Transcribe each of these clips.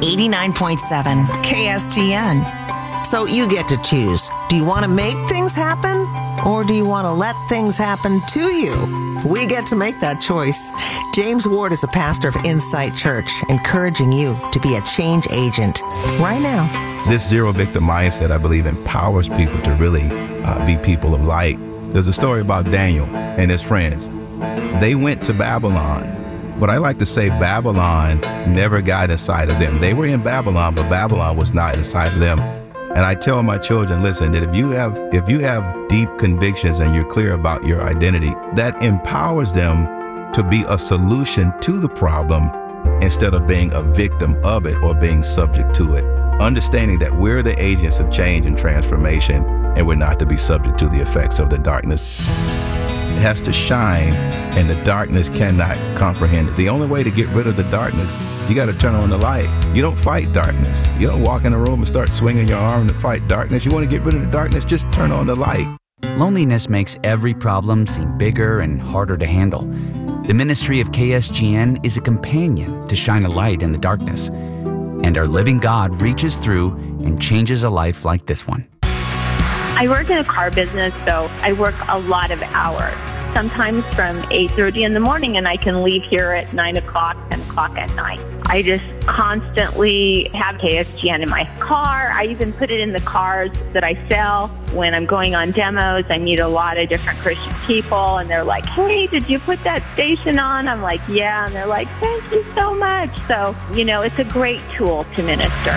89.7 KSGN. So you get to choose. Do you want to make things happen, or do you want to let things happen to you? We get to make that choice. James Ward is a pastor of Insight Church, encouraging you to be a change agent right now. This zero victim mindset, I believe, empowers people to really be people of light. There's a story about Daniel and his friends. They went to Babylon. But I like to say Babylon never got inside of them. They were in Babylon, but Babylon was not inside of them. And I tell my children, listen, that if you have deep convictions and you're clear about your identity, that empowers them to be a solution to the problem instead of being a victim of it or being subject to it. Understanding that we're the agents of change and transformation, and we're not to be subject to the effects of the darkness. It has to shine, and the darkness cannot comprehend it. The only way to get rid of the darkness, you got to turn on the light. You don't fight darkness. You don't walk in a room and start swinging your arm to fight darkness. You want to get rid of the darkness, just turn on the light. Loneliness makes every problem seem bigger and harder to handle. The ministry of KSGN is a companion to shine a light in the darkness. And our living God reaches through and changes a life like this one. I work in a car business, so I work a lot of hours, sometimes from 8:30 in the morning, and I can leave here at 9 o'clock, 10 o'clock at night. I just constantly have KSGN in my car. I even put it in the cars that I sell. When I'm going on demos, I meet a lot of different Christian people, and they're like, hey, did you put that station on? I'm like, yeah, and they're like, thank you so much. So, it's a great tool to minister.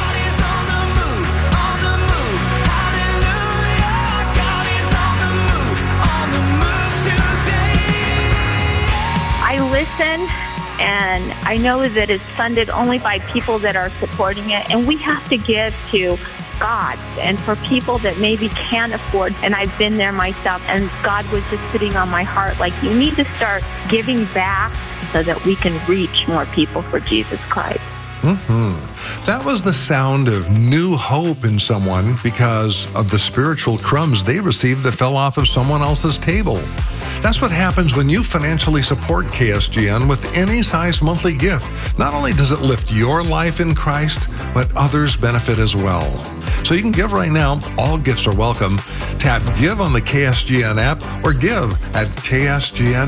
I listen, and I know that it's funded only by people that are supporting it, and we have to give to God. And for people that maybe can't afford, and I've been there myself, and God was just sitting on my heart, like, you need to start giving back so that we can reach more people for Jesus Christ. That was the sound of new hope in someone because of the spiritual crumbs they received that fell off of someone else's table. That's what happens when you financially support KSGN with any size monthly gift. Not only does it lift your life in Christ, but others benefit as well. So you can give right now. All gifts are welcome. Tap Give on the KSGN app or give at KSGN.